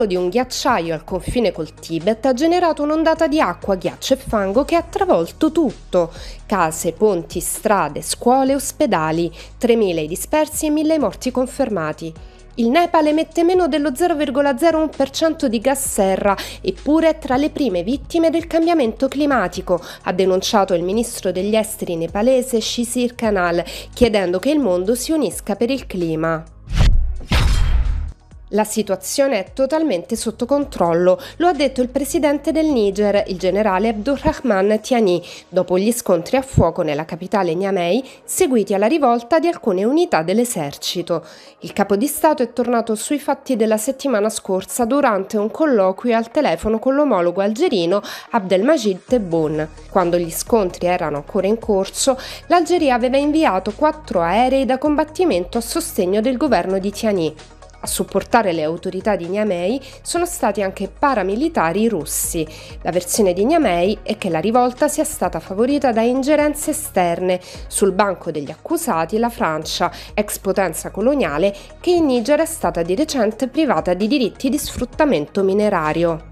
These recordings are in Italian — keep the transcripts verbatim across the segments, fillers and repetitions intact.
di un ghiacciaio al confine col Tibet ha generato un'ondata di acqua, ghiaccio e fango che ha travolto tutto. Case, ponti, strade, scuole, ospedali, tremila i dispersi e mille i morti confermati. Il Nepal emette meno dello zero virgola zero uno per cento di gas serra, eppure è tra le prime vittime del cambiamento climatico, ha denunciato il ministro degli esteri nepalese Shishir Kanal, chiedendo che il mondo si unisca per il clima. La situazione è totalmente sotto controllo, lo ha detto il presidente del Niger, il generale Abdurrahman Tiani, dopo gli scontri a fuoco nella capitale Niamey, seguiti alla rivolta di alcune unità dell'esercito. Il capo di Stato è tornato sui fatti della settimana scorsa durante un colloquio al telefono con l'omologo algerino Abdelmajid Tebboune. Quando gli scontri erano ancora in corso, l'Algeria aveva inviato quattro aerei da combattimento a sostegno del governo di Tiani. A supportare le autorità di Niamey sono stati anche paramilitari russi. La versione di Niamey è che la rivolta sia stata favorita da ingerenze esterne. Sul banco degli accusati la Francia, ex potenza coloniale, che in Niger è stata di recente privata di diritti di sfruttamento minerario.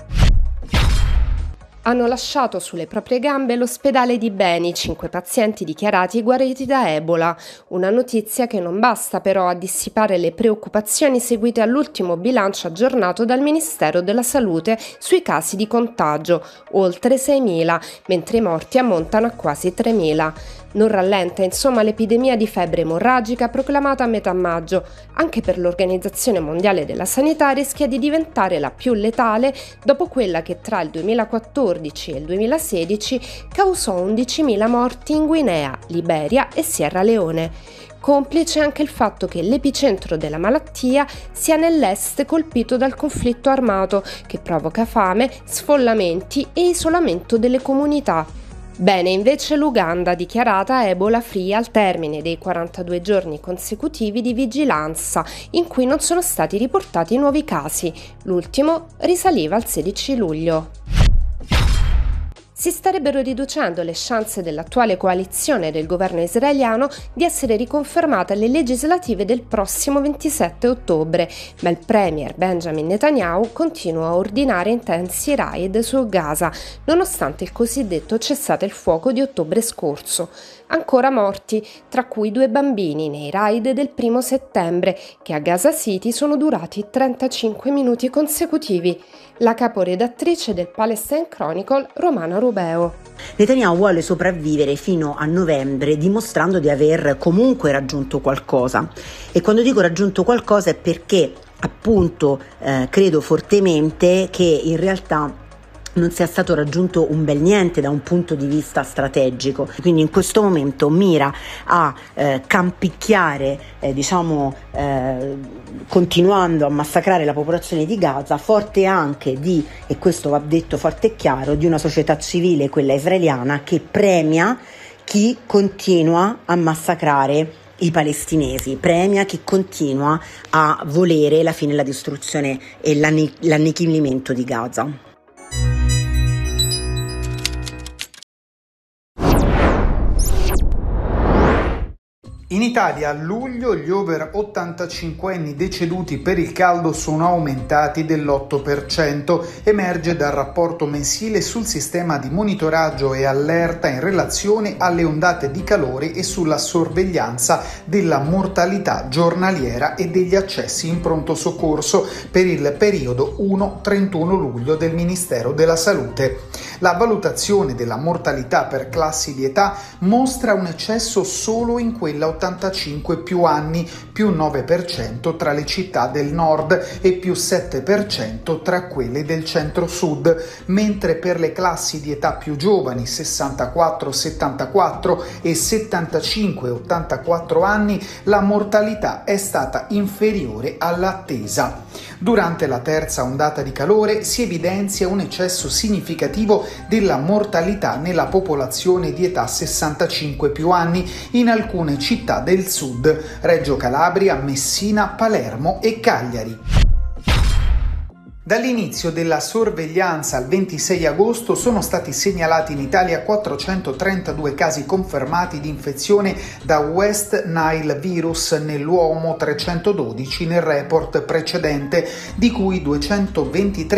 Hanno lasciato sulle proprie gambe l'ospedale di Beni, cinque pazienti dichiarati guariti da Ebola. Una notizia che non basta però a dissipare le preoccupazioni seguite all'ultimo bilancio aggiornato dal Ministero della Salute sui casi di contagio, oltre seimila, mentre i morti ammontano a quasi tremila. Non rallenta insomma l'epidemia di febbre emorragica proclamata a metà maggio. Anche per l'Organizzazione Mondiale della Sanità rischia di diventare la più letale dopo quella che tra il duemilaquattordici e il duemilasedici causò undicimila morti in Guinea, Liberia e Sierra Leone. Complice anche il fatto che l'epicentro della malattia sia nell'est colpito dal conflitto armato che provoca fame, sfollamenti e isolamento delle comunità. Bene invece l'Uganda, dichiarata Ebola free al termine dei quarantadue giorni consecutivi di vigilanza, in cui non sono stati riportati nuovi casi. L'ultimo risaliva al sedici luglio. Si starebbero riducendo le chance dell'attuale coalizione del governo israeliano di essere riconfermata alle legislative del prossimo ventisette ottobre, ma il premier Benjamin Netanyahu continua a ordinare intensi raid su Gaza, nonostante il cosiddetto cessate il fuoco di ottobre scorso. Ancora morti, tra cui due bambini nei raid del primo settembre, che a Gaza City sono durati trentacinque minuti consecutivi. La caporedattrice del Palestine Chronicle, Romana Rubeo. Netanyahu vuole sopravvivere fino a novembre dimostrando di aver comunque raggiunto qualcosa. E quando dico raggiunto qualcosa è perché appunto eh, credo fortemente che in realtà non sia stato raggiunto un bel niente da un punto di vista strategico, quindi in questo momento mira a eh, campicchiare, eh, diciamo, eh, continuando a massacrare la popolazione di Gaza, forte anche di, e questo va detto forte e chiaro, di una società civile, quella israeliana, che premia chi continua a massacrare i palestinesi, premia chi continua a volere la fine, la distruzione e l'anni- l'annichilimento di Gaza. In Italia a luglio gli over ottantacinquenni deceduti per il caldo sono aumentati dell'otto per cento, emerge dal rapporto mensile sul sistema di monitoraggio e allerta in relazione alle ondate di calore e sulla sorveglianza della mortalità giornaliera e degli accessi in pronto soccorso per il periodo primo trentuno luglio del Ministero della Salute. La valutazione della mortalità per classi di età mostra un eccesso solo in quella ottantacinque più anni, più nove per cento tra le città del nord e più sette per cento tra quelle del centro-sud, mentre per le classi di età più giovani, sessantaquattro settantaquattro e settantacinque ottantaquattro anni, la mortalità è stata inferiore all'attesa. Durante la terza ondata di calore si evidenzia un eccesso significativo della mortalità nella popolazione di età sessantacinque più anni in alcune città del sud, Reggio Calabria, Messina, Palermo e Cagliari. Dall'inizio della sorveglianza al ventisei agosto sono stati segnalati in Italia quattrocentotrentadue casi confermati di infezione da West Nile virus nell'uomo, trecentododici nel report precedente, di cui duecentoventitré